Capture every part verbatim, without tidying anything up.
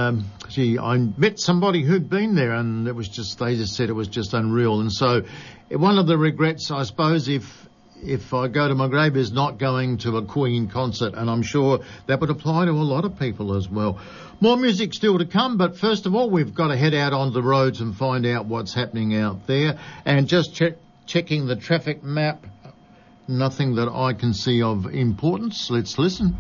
um, gee, I met somebody who'd been there, and it was just, they just said it was just unreal. And so one of the regrets, I suppose, if if I go to my grave, is not going to a Queen concert, and I'm sure that would apply to a lot of people as well. More music still to come, but first of all, we've got to head out on the roads and find out what's happening out there. And just check, checking the traffic map, nothing that I can see of importance. Let's listen.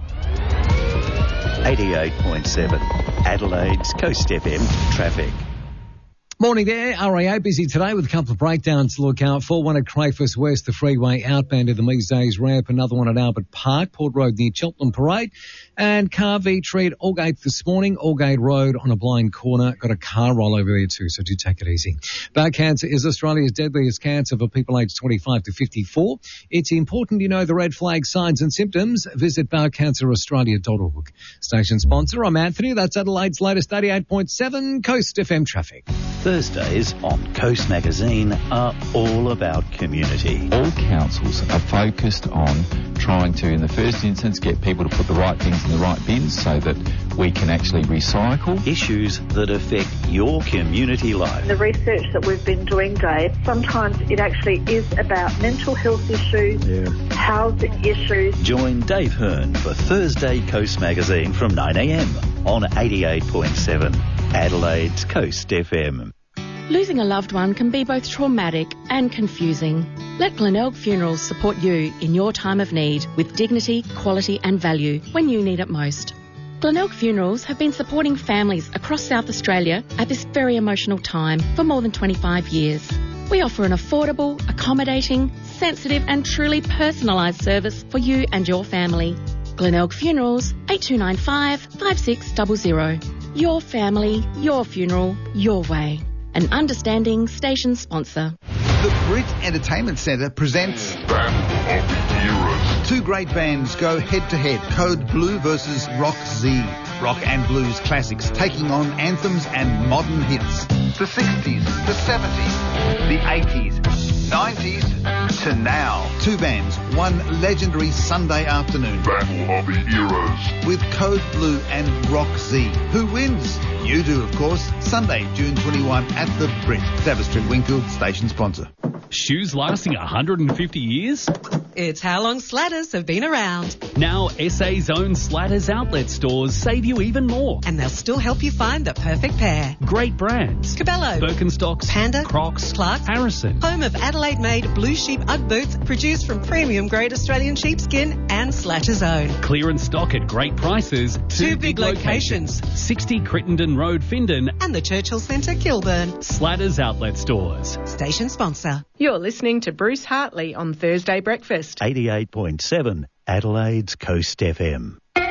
eighty-eight point seven, Adelaide's Coast F M traffic. Morning there, R A A busy today with a couple of breakdowns to look out for. One at Crayfus West, the freeway outbound of the Measdays ramp. Another one at Albert Park, Port Road near Cheltenham Parade. And Carvey Treat Aldgate this morning, Aldgate Road on a blind corner. Got a car roll over there too, so do take it easy. Bowel cancer is Australia's deadliest cancer for people aged twenty-five to fifty-four. It's important you know the red flag signs and symptoms. Visit bowel cancer australia dot org. Station sponsor, I'm Anthony. That's Adelaide's latest eighty-eight point seven Coast F M traffic. Thursdays on Coast Magazine are all about community. All councils are focused on trying to, in the first instance, get people to put the right things in the right bins so that we can actually recycle. Issues that affect your community life. The research that we've been doing, Dave, sometimes it actually is about mental health issues, yeah. housing issues. Join Dave Hearn for Thursday Coast Magazine from nine a m on eighty-eight point seven, Adelaide's Coast F M. Losing a loved one can be both traumatic and confusing. Let Glenelg Funerals support you in your time of need with dignity, quality and value when you need it most. Glenelg Funerals have been supporting families across South Australia at this very emotional time for more than twenty-five years. We offer an affordable, accommodating, sensitive and truly personalised service for you and your family. Glenelg Funerals, eight two nine five, five six zero zero. Your family, your funeral, your way. An understanding station sponsor. The Brit Entertainment Centre presents Battle of the Eras. Two great bands go head-to-head. Code Blue versus Rock Z. Rock and blues classics taking on anthems and modern hits. The sixties, the seventies, the eighties, nineties to now. Two bands, one legendary Sunday afternoon. Battle of the Eras. With Code Blue and Rock Z. Who wins? You do, of course. Sunday, June twenty-first at the Brit. Davis Street, Wingfield, station sponsor. Shoes lasting one hundred fifty years? It's how long Slatters have been around. Now S A's own Slatters outlet stores save you even more. And they'll still help you find the perfect pair. Great brands. Cabello, Birkenstocks, Panda, Crocs, Clarks, Harrison. Home of Adelaide-made blue sheep Ugg boots produced from premium grade Australian sheepskin and Slatters own. Clearance stock at great prices. Two, Two big, big locations. locations. sixty Crittenden Road, Findon. And the Churchill Centre, Kilburn. Slatters outlet stores. Station sponsor. You're listening to Bruce Hartley on Thursday Breakfast. eighty-eight point seven, Adelaide's Coast F M.